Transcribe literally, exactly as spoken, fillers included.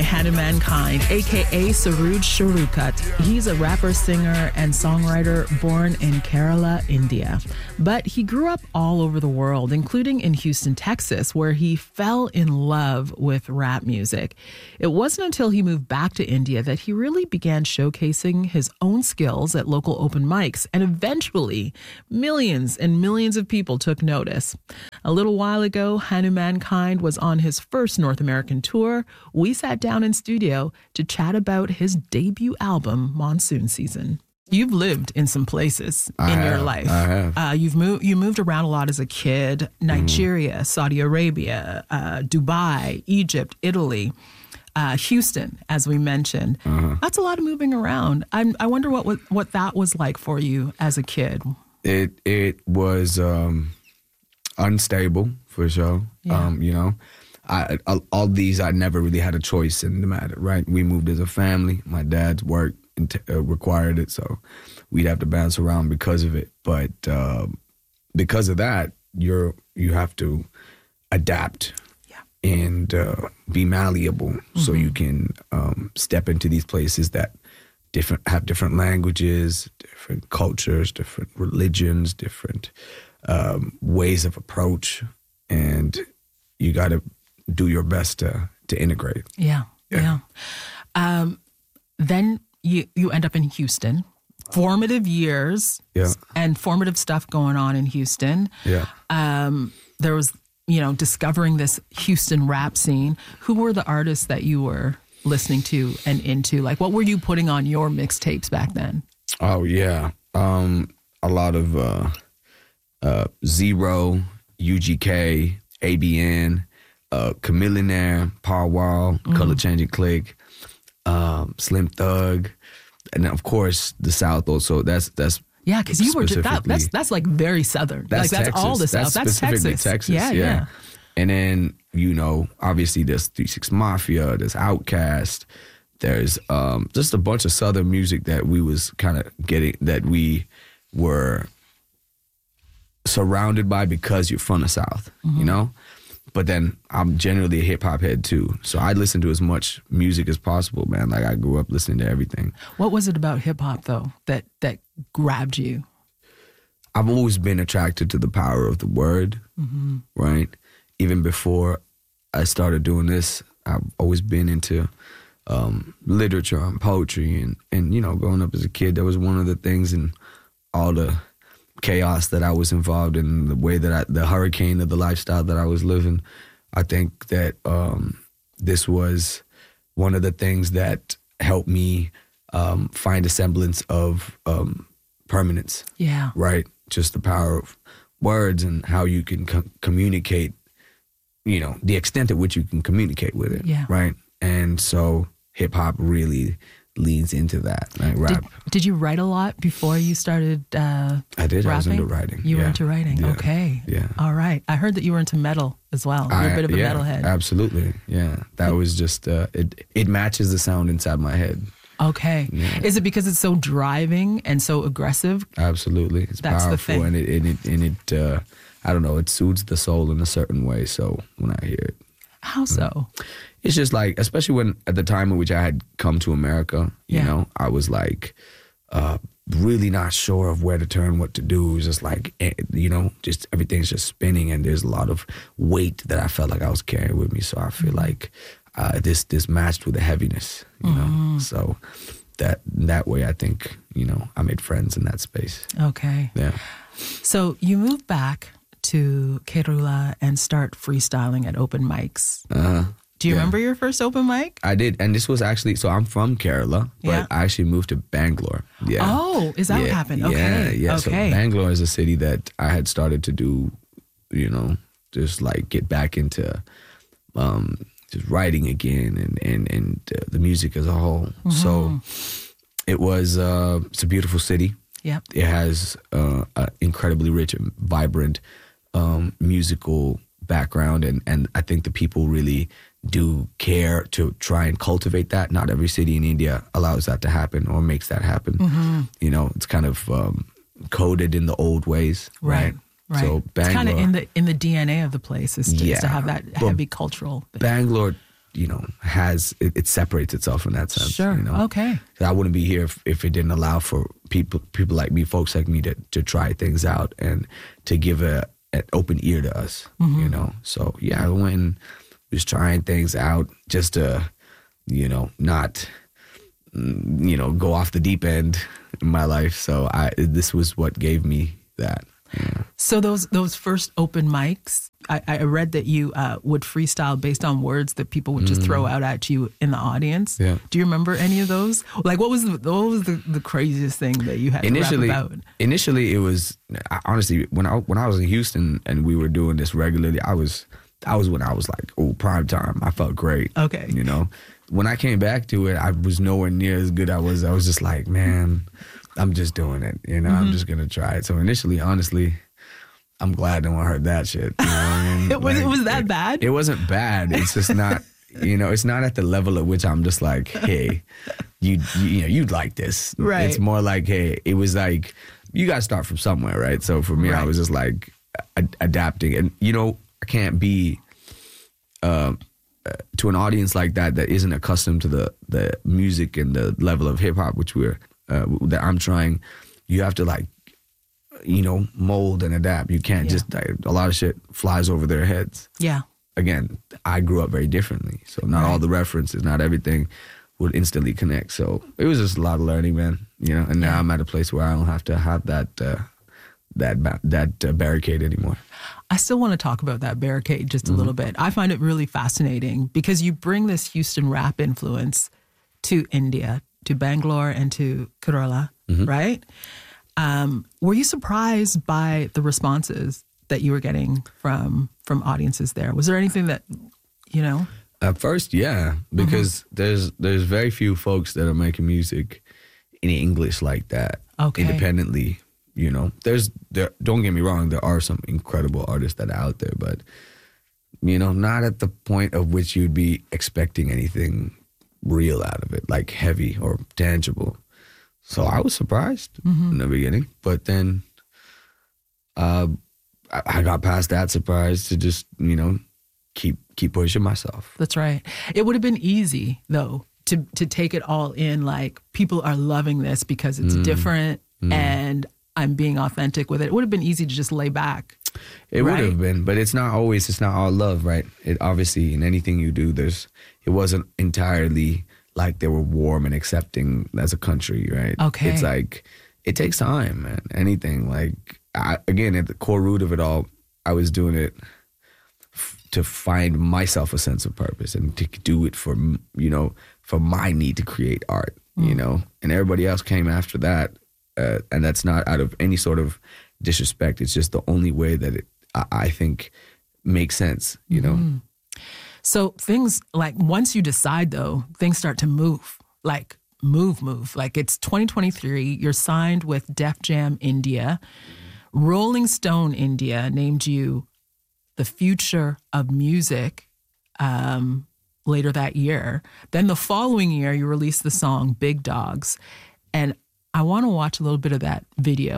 Hanuman Kind, a k a. Sarooj Sharukat. He's a rapper, singer, and songwriter born in Kerala, India. But he grew up all over the world, including in Houston, Texas, where he fell in love with rap music. It wasn't until he moved back to India that he really began showcasing his own skills at local open mics, and eventually millions and millions of people took notice. A little while ago, Hanuman Kind was on his first North American tour. We sat down in studio to chat about his debut album, Monsoon Season. You've lived in some places I in have, your life. I have. Uh, you've moved. You moved around a lot as a kid. Nigeria, mm-hmm. Saudi Arabia, uh, Dubai, Egypt, Italy, uh, Houston, as we mentioned. Uh-huh. That's a lot of moving around. I'm, I wonder what, what what that was like for you as a kid. It it was um, unstable for sure. Yeah. Um, you know. I, all, all these, I never really had a choice in the matter, right? We moved as a family. My dad's work uh, required it, so we'd have to bounce around because of it. But uh, because of that, you're you have to adapt yeah. and uh, be malleable, mm-hmm. so you can um, step into these places that different have different languages, different cultures, different religions, different um, ways of approach, and you got to do your best to to integrate. Yeah, yeah. yeah. Um, then you you end up in Houston. Formative years yeah. and formative stuff going on in Houston. Yeah. Um, there was, you know, discovering this Houston rap scene. Who were the artists that you were listening to and into? Like, what were you putting on your mixtapes back then? Oh, yeah. Um, a lot of uh, uh, Zero, U G K, A B N, Uh, Chamillionaire, Power Wall, mm. Color Changing Click, um, Slim Thug, and then of course the South also. That's that's yeah, because you were just, that, that's that's like very Southern. That's like that's Texas. all the South. That's, that's specifically Texas. Texas. Yeah, yeah, yeah. And then you know, obviously there's three six Mafia, there's Outkast, there's um, just a bunch of Southern music that we was kind of getting that we were surrounded by because you're from the South, mm-hmm. you know. But then I'm generally a hip hop head too. So I listen to as much music as possible, man. Like I grew up listening to everything. What was it about hip hop though that that grabbed you? I've always been attracted to the power of the word, mm-hmm. right? Even before I started doing this, I've always been into um, literature and poetry. And, and, you know, growing up as a kid, that was one of the things in all the chaos that I was involved in, the way that I, the hurricane of the lifestyle that I was living. I think that um, this was one of the things that helped me um, find a semblance of um, permanence. Yeah. Right? Just the power of words and how you can co- communicate, you know, the extent at which you can communicate with it. Yeah. Right? And so hip hop really leans into that, like rap. Did, did you write a lot before you started uh, I did. rapping? I was into writing. You yeah. were into writing. Yeah. Okay. Yeah. All right. I heard that you were into metal as well. You're I, a bit of a yeah, metalhead. Absolutely. Yeah. That was just, uh, it, it matches the sound inside my head. Okay. Yeah. Is it because it's so driving and so aggressive? Absolutely. It's That's powerful. the thing. And it, and it, and it uh, I don't know, it soothes the soul in a certain way. So when I hear it. How so? It's just like, especially when at the time in which I had come to America, you yeah. know, I was like uh, really not sure of where to turn, what to do. It was just like, you know, just everything's just spinning and there's a lot of weight that I felt like I was carrying with me. So I feel like uh, this this matched with the heaviness, you mm-hmm. know. So that that way I think, you know, I made friends in that space. Okay. Yeah. So you moved back to Kerala and start freestyling at open mics. Uh-huh. Do you yeah. remember your first open mic? I did. And this was actually, so I'm from Kerala, but yeah. I actually moved to Bangalore. Yeah. Oh, is that yeah. what happened? Okay. Yeah, yeah. Okay. So Bangalore is a city that I had started to do, you know, just like get back into um, just writing again and, and, and uh, the music as a whole. Mm-hmm. So it was, uh, it's a beautiful city. Yeah. It has uh, an incredibly rich and vibrant um, musical background. And, and I think the people really do care to try and cultivate that. Not every city in India allows that to happen or makes that happen. Mm-hmm. You know, it's kind of um, coded in the old ways. Right. Right. Right. So Bangalore, it's kind of in the in the D N A of the place is to, yeah, is to have that heavy cultural thing. Bangalore you know, has, it, it separates itself in that sense. Sure. You know? Okay. I wouldn't be here if, if it didn't allow for people people like me, folks like me, to, to try things out and to give a an open ear to us, mm-hmm. you know? So, yeah, I went and was trying things out just to, you know, not, you know, go off the deep end in my life. So I this was what gave me that. Yeah. So those those first open mics, I, I read that you uh, would freestyle based on words that people would just mm. throw out at you in the audience. Yeah. Do you remember any of those? Like, what was the, what was the, the craziest thing that you had initially, to rap about? Initially, it was, honestly, when I when I was in Houston and we were doing this regularly, I was that was when I was like, oh, prime time. I felt great. Okay. You know, when I came back to it, I was nowhere near as good. I was I was just like, man, I'm just doing it. You know, mm-hmm. I'm just gonna try it. So initially, honestly, I'm glad no one heard that shit. You know what I mean? it was like, it was that it, bad? It wasn't bad. It's just not. You know, it's not at the level at which I'm just like, hey, you you, you know, you'd like this. Right. It's more like, hey, it was like, you got to start from somewhere, right? So for me, right. I was just like a- adapting, and you know, I can't be uh, to an audience like that that isn't accustomed to the the music and the level of hip hop which we're uh, that I'm trying. You have to like, you know, mold and adapt. You can't yeah. just like, a lot of shit flies over their heads. Yeah. Again, I grew up very differently, so not right. all the references, not everything would instantly connect. So it was just a lot of learning, man. You know, and now yeah. I'm at a place where I don't have to have that uh, that that uh, barricade anymore. I still want to talk about that barricade just a mm-hmm. little bit. I find it really fascinating because you bring this Houston rap influence to India, to Bangalore, and to Kerala, mm-hmm. right? Um, were you surprised by the responses that you were getting from from audiences there? Was there anything that, you know? At first, yeah, because mm-hmm. there's there's very few folks that are making music in English like that, okay. independently. You know, there's there. Don't get me wrong, there are some incredible artists that are out there, but you know, not at the point of which you'd be expecting anything real out of it, like heavy or tangible. So I was surprised mm-hmm. in the beginning, but then uh, I, I got past that surprise to just, you know, keep keep pushing myself. That's right. It would have been easy though to to take it all in. Like, people are loving this because it's mm. different mm. and I'm being authentic with it. It would have been easy to just lay back. It right? would have been, but it's not always. It's not all love, right? It obviously, in anything you do, there's. It wasn't entirely like they were warm and accepting as a country, right? Okay. It's like, it takes time, man. Anything, like, I, again, at the core root of it all, I was doing it f- to find myself a sense of purpose and to do it for, you know, for my need to create art, mm. you know? And everybody else came after that. Uh, and that's not out of any sort of disrespect. It's just the only way that it, I, I think, makes sense, you know? Mm. So things like, once you decide though, things start to move, like move, move. Like, it's twenty twenty-three, you're signed with Def Jam India. Rolling Stone India named you the future of music um, later that year. Then the following year, you released the song Big Dogs. And I want to watch a little bit of that video